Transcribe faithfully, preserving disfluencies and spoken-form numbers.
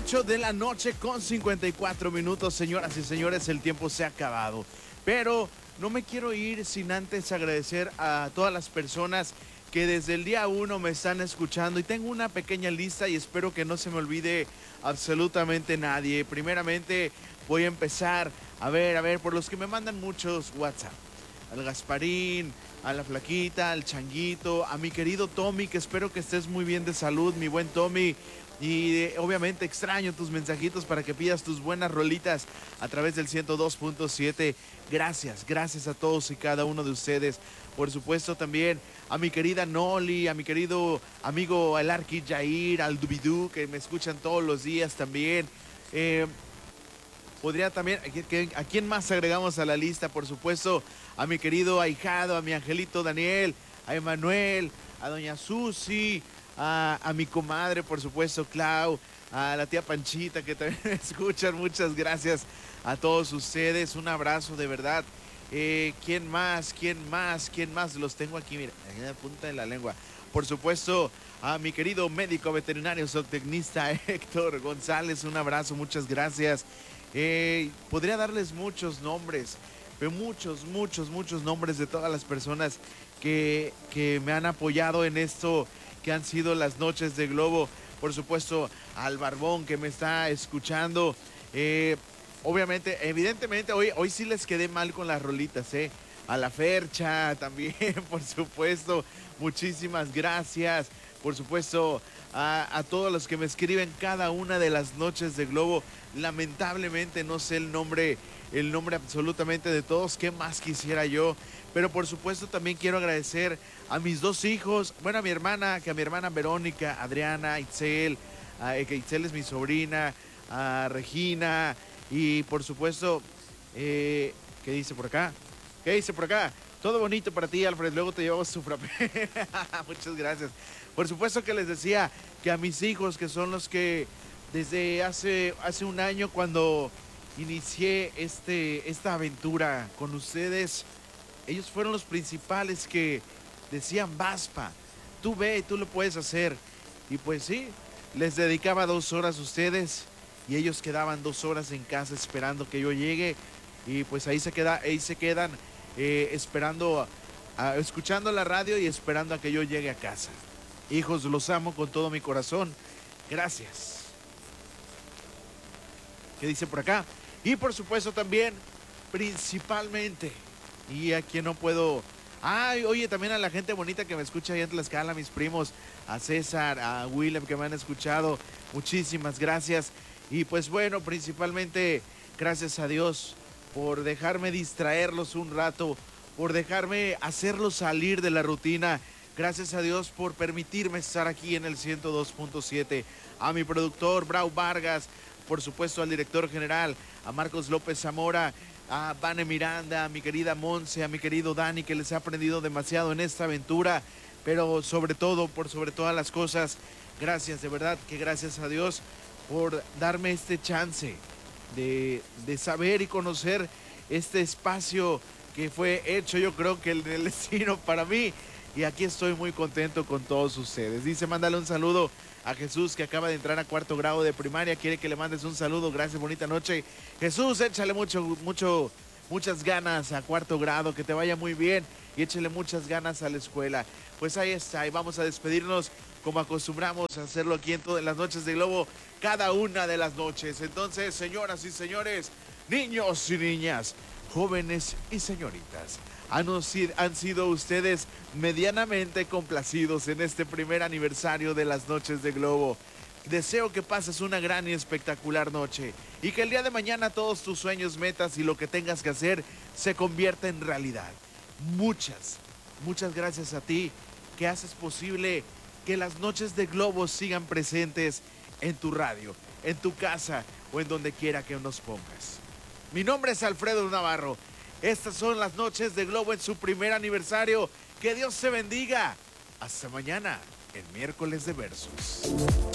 ocho de la noche con cincuenta y cuatro minutos, señoras y señores, el tiempo se ha acabado. Pero no me quiero ir sin antes agradecer a todas las personas que desde el día uno me están escuchando, y tengo una pequeña lista y espero que no se me olvide absolutamente nadie. Primeramente voy a empezar a ver, a ver, por los que me mandan muchos WhatsApp. Al Gasparín, a la Flaquita, al Changuito, a mi querido Tommy, que espero que estés muy bien de salud, mi buen Tommy. Y eh, obviamente extraño tus mensajitos para que pidas tus buenas rolitas a través del ciento dos punto siete. Gracias, gracias a todos y cada uno de ustedes. Por supuesto también a mi querida Noli, a mi querido amigo el Arqui Jair, al Dubidú, que me escuchan todos los días también. Eh, Podría también, ¿a quién más agregamos a la lista? Por supuesto, a mi querido ahijado, a mi angelito Daniel, a Emanuel, a doña Susi, a, a mi comadre, por supuesto, Clau, a la tía Panchita, que también me escuchan. Muchas gracias a todos ustedes. Un abrazo de verdad. Eh, ¿Quién más? ¿Quién más? ¿Quién más? Los tengo aquí, mira, en la punta de la lengua. Por supuesto, a mi querido médico veterinario zootecnista Héctor González. Un abrazo, muchas gracias. Eh, podría darles muchos nombres, pero muchos, muchos, muchos nombres de todas las personas que, que me han apoyado en esto, que han sido las noches de Globo. Por supuesto, al Barbón, que me está escuchando. Eh, obviamente, evidentemente, hoy, hoy sí les quedé mal con las rolitas, ¿eh? A la Fercha también, por supuesto. Muchísimas gracias. Por supuesto, a, a todos los que me escriben cada una de las noches de Globo. Lamentablemente no sé el nombre, el nombre absolutamente de todos. ¿Qué más quisiera yo? Pero por supuesto también quiero agradecer a mis dos hijos. Bueno, a mi hermana, que a mi hermana Verónica, Adriana, Itzel, a, que Itzel es mi sobrina, a Regina. Y por supuesto, eh, ¿qué dice por acá? ¿Qué dice por acá? Todo bonito para ti, Alfred. Luego te llevamos su frappé. Muchas gracias. Por supuesto que les decía que a mis hijos, que son los que desde hace, hace un año, cuando inicié este, esta aventura con ustedes, ellos fueron los principales que decían, Vaspa, tú ve, tú lo puedes hacer. Y pues sí, les dedicaba dos horas a ustedes y ellos quedaban dos horas en casa esperando que yo llegue. Y pues ahí se, queda, ahí se quedan eh, esperando, a, a, escuchando la radio y esperando a que yo llegue a casa. Hijos, los amo con todo mi corazón. Gracias. ¿Qué dice por acá? Y por supuesto también, principalmente, y a quien no puedo... Ay, oye, también a la gente bonita que me escucha ahí en Tlaxcala, a mis primos, a César, a Willem, que me han escuchado. Muchísimas gracias. Y pues bueno, principalmente, gracias a Dios por dejarme distraerlos un rato, por dejarme hacerlos salir de la rutina. Gracias a Dios por permitirme estar aquí en el ciento dos punto siete. A mi productor, Brau Vargas, por supuesto al director general, a Marcos López Zamora, a Vane Miranda, a mi querida Monse, a mi querido Dani, que les ha aprendido demasiado en esta aventura. Pero sobre todo, por sobre todas las cosas, gracias, de verdad que gracias a Dios por darme este chance de, de saber y conocer este espacio que fue hecho, yo creo que el del destino para mí. Y aquí estoy muy contento con todos ustedes. Dice, mándale un saludo a Jesús, que acaba de entrar a cuarto grado de primaria. Quiere que le mandes un saludo. Gracias, bonita noche. Jesús, échale mucho, mucho, muchas ganas a cuarto grado. Que te vaya muy bien. Y échale muchas ganas a la escuela. Pues ahí está. Y vamos a despedirnos como acostumbramos a hacerlo aquí en todas las noches de Globo. Cada una de las noches. Entonces, señoras y señores, niños y niñas, jóvenes y señoritas, Han, han sido ustedes medianamente complacidos en este primer aniversario de las noches de Globo. Deseo que pases una gran y espectacular noche y que el día de mañana todos tus sueños, metas y lo que tengas que hacer se convierta en realidad. Muchas, muchas gracias a ti que haces posible que las noches de Globo sigan presentes en tu radio, en tu casa o en donde quiera que nos pongas. Mi nombre es Alfredo Navarro. Estas son las noches de Globo en su primer aniversario. Que Dios te bendiga. Hasta mañana, el miércoles de versos.